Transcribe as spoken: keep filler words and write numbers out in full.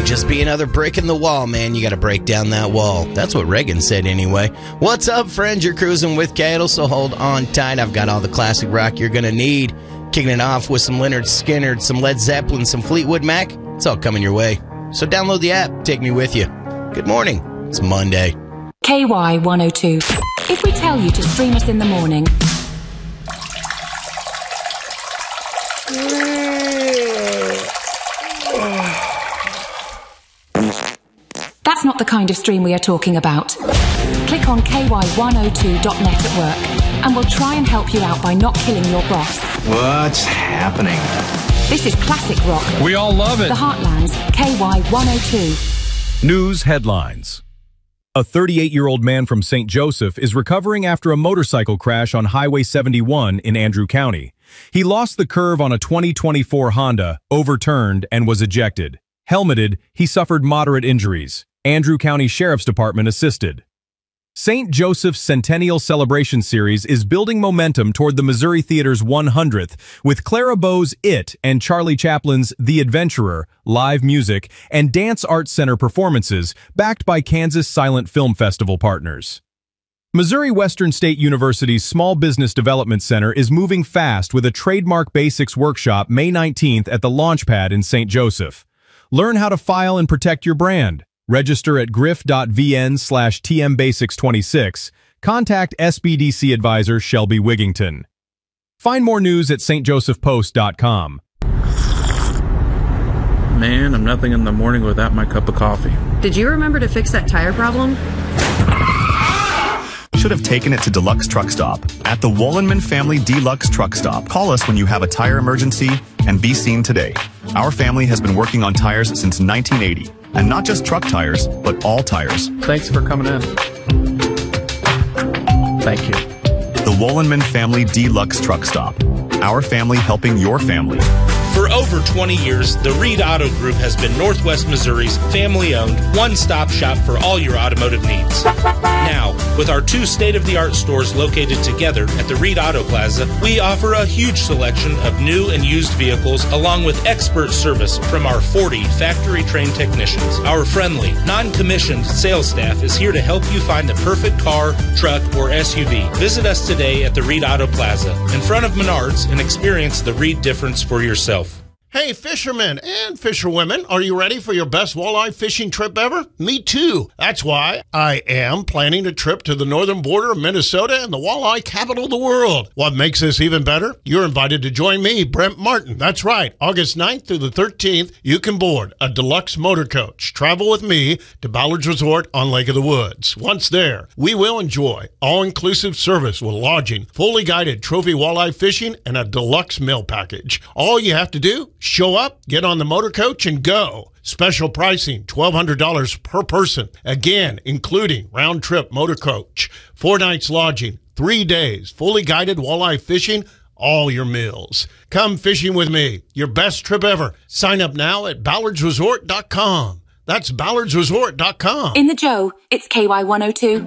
just be another brick in the wall, man. You got to break down that wall. That's what Reagan said anyway. What's up, friends? You're cruising with Cadle, so hold on tight. I've got all the classic rock you're going to need. Kicking it off with some Leonard Skinner, some Led Zeppelin, some Fleetwood Mac. It's all coming your way. So download the app. Take me with you. Good morning. It's Monday. K Y one oh two. If we tell you to stream us in the morning... That's not the kind of stream we are talking about. Click on K Y one oh two dot net at work and we'll try and help you out by not killing your boss. What's happening? This is classic rock. We all love it. The Heartlands, K Y one oh two. News headlines. A thirty-eight-year-old man from Saint Joseph is recovering after a motorcycle crash on Highway seventy-one in Andrew County. He lost the curve on a twenty twenty-four Honda, overturned, and was ejected. Helmeted, he suffered moderate injuries. Andrew County Sheriff's Department assisted. Saint Joseph's Centennial Celebration Series is building momentum toward the Missouri Theater's one hundredth, with Clara Bow's It and Charlie Chaplin's The Adventurer, live music, and Dance Arts Center performances, backed by Kansas Silent Film Festival partners. Missouri Western State University's Small Business Development Center is moving fast with a Trademark Basics workshop May nineteenth at the Launchpad in Saint Joseph. Learn how to file and protect your brand. Register at griff.vn slash tmbasics26. Contact S B D C advisor Shelby Wigington. Find more news at s t joseph post dot com. Man, I'm nothing in the morning without my cup of coffee. Did you remember to fix that tire problem? Should have taken it to Deluxe Truck Stop. At the Wollenman Family Deluxe Truck Stop, call us when you have a tire emergency and be seen today. Our family has been working on tires since nineteen eighty. And not just truck tires, but all tires. Thanks for coming in. Thank you. The Wollenman Family Deluxe Truck Stop. Our family helping your family. For over twenty years, the Reed Auto Group has been Northwest Missouri's family-owned, one-stop shop for all your automotive needs. Now, with our two state-of-the-art stores located together at the Reed Auto Plaza, we offer a huge selection of new and used vehicles along with expert service from our forty factory-trained technicians. Our friendly, non-commissioned sales staff is here to help you find the perfect car, truck, or S U V. Visit us today at the Reed Auto Plaza in front of Menards and experience the Reed difference for yourself. Hey, fishermen and fisherwomen, are you ready for your best walleye fishing trip ever? Me too. That's why I am planning a trip to the northern border of Minnesota and the walleye capital of the world. What makes this even better? You're invited to join me, Brent Martin. That's right. August ninth through the thirteenth, you can board a deluxe motor coach. Travel with me to Ballard's Resort on Lake of the Woods. Once there, we will enjoy all-inclusive service with lodging, fully guided trophy walleye fishing, and a deluxe meal package. All you have to do, show up, get on the motor coach, and go. Special pricing, twelve hundred dollars per person. Again, including round-trip motor coach, four nights lodging, three days, fully guided walleye fishing, all your meals. Come fishing with me. Your best trip ever. Sign up now at ballards resort dot com. That's ballards resort dot com. In the Joe, it's K Y one oh two.